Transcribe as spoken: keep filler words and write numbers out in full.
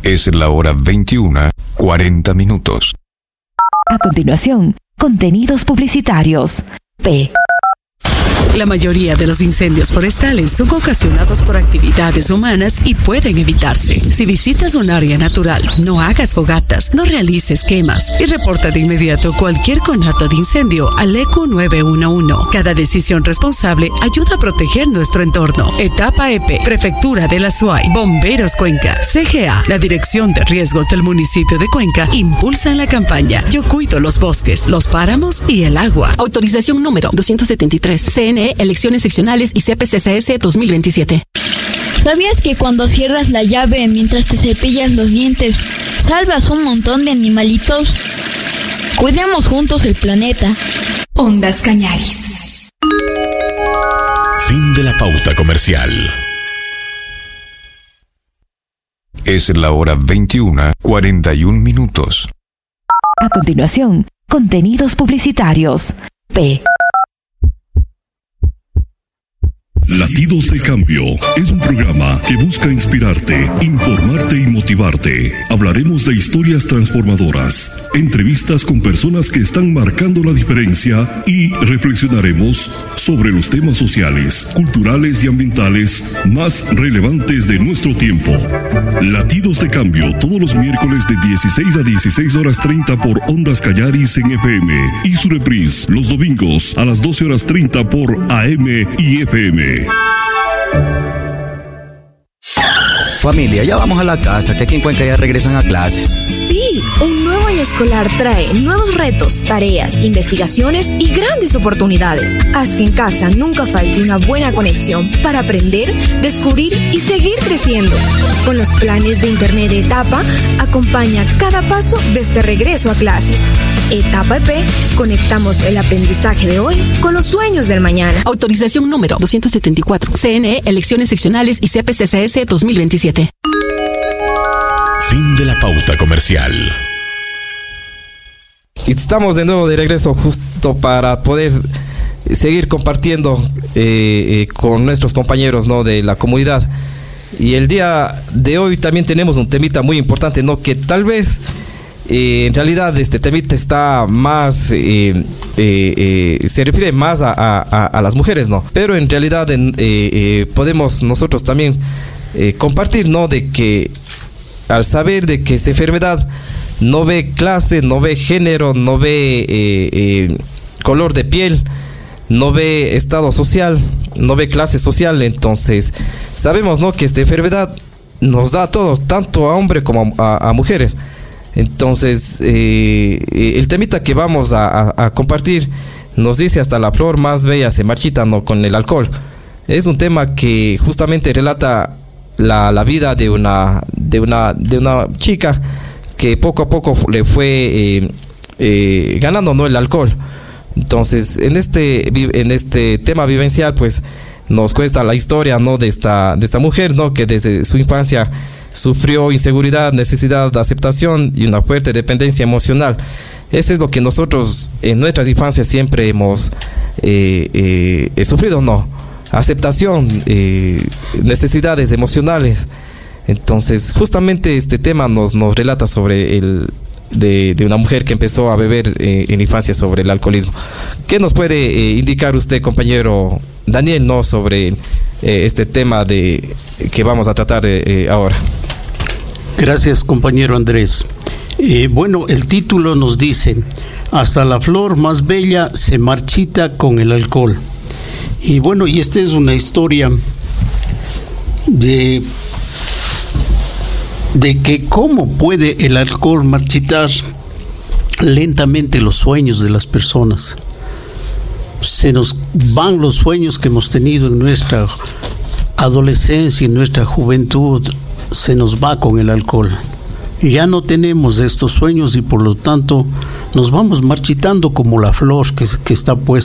Es la hora veintiuna, cuarenta minutos. A continuación, contenidos publicitarios. P. La mayoría de los incendios forestales son ocasionados por actividades humanas y pueden evitarse. Si visitas un área natural, no hagas fogatas, no realices quemas y reporta de inmediato cualquier conato de incendio al E Q nueve uno uno. Cada decisión responsable ayuda a proteger nuestro entorno. Etapa E P, Prefectura de la S U A Y, Bomberos Cuenca, C G A, la Dirección de Riesgos del municipio de Cuenca, impulsan la campaña Yo cuido los bosques, los páramos y el agua. Autorización número doscientos setenta y tres. C N E, Elecciones Seccionales y C P C C S dos mil veintisiete. ¿Sabías que cuando cierras la llave mientras te cepillas los dientes, salvas un montón de animalitos? Cuidemos juntos el planeta. Ondas Cañaris. Fin de la pauta comercial. Es la hora veintiuna, cuarenta y un minutos. A continuación, contenidos publicitarios. P. Latidos de Cambio es un programa que busca inspirarte, informarte y motivarte. Hablaremos de historias transformadoras, entrevistas con personas que están marcando la diferencia y reflexionaremos sobre los temas sociales, culturales y ambientales más relevantes de nuestro tiempo. Latidos de Cambio todos los miércoles de dieciséis a dieciséis horas treinta por Ondas Cañaris en F M y su reprise los domingos a las doce horas treinta por A M y F M. Familia, ya vamos a la casa, que aquí en Cuenca ya regresan a clases. Sí, un nuevo año escolar trae nuevos retos, tareas, investigaciones y grandes oportunidades. Haz que en casa nunca falte una buena conexión para aprender, descubrir y seguir creciendo. Con los planes de Internet de Etapa, acompaña cada paso de este regreso a clases. Etapa E P, conectamos el aprendizaje de hoy con los sueños del mañana. Autorización número doscientos setenta y cuatro. C N E, Elecciones Seccionales y C P C C S dos mil veintisiete. Fin de la pauta comercial. Estamos de nuevo de regreso justo para poder seguir compartiendo eh, eh, con nuestros compañeros, ¿no?, de la comunidad. Y el día de hoy también tenemos un temita muy importante, ¿no?, que tal vez eh, en realidad este temita está más eh, eh, eh, se refiere más a, a, a las mujeres, ¿no? Pero en realidad en, eh, eh, podemos nosotros también eh, compartir, ¿no?, de que al saber de que esta enfermedad no ve clase, no ve género, no ve eh, eh, color de piel, no ve estado social, no ve clase social, entonces sabemos, ¿no?, que esta enfermedad nos da a todos, tanto a hombres como a, a mujeres. Entonces eh, el temita que vamos a, a, a compartir nos dice: hasta la flor más bella se marchita, ¿no?, con el alcohol. Es un tema que justamente relata la, la vida de una, de una, de una chica que poco a poco le fue eh, eh, ganando, ¿no?, el alcohol. Entonces en este, en este tema vivencial pues nos cuesta la historia, ¿no?, de esta, de esta mujer, ¿no?, que desde su infancia sufrió inseguridad, necesidad de aceptación y una fuerte dependencia emocional. Eso es lo que nosotros en nuestras infancias siempre hemos eh, eh, sufrido, ¿no? Aceptación, eh, necesidades emocionales. Entonces justamente este tema nos, nos relata sobre el de, de una mujer que empezó a beber eh, en infancia, sobre el alcoholismo. ¿Qué nos puede eh, indicar usted, compañero Daniel, no, sobre eh, este tema de que vamos a tratar eh, eh, ahora? Gracias, compañero Andrés. Eh, bueno, el título nos dice: hasta la flor más bella se marchita con el alcohol. Y bueno, y esta es una historia de de que cómo puede el alcohol marchitar lentamente los sueños de las personas. Se nos van los sueños que hemos tenido en nuestra adolescencia, en nuestra juventud, se nos va con el alcohol. Ya no tenemos estos sueños y por lo tanto nos vamos marchitando como la flor que, que está puesta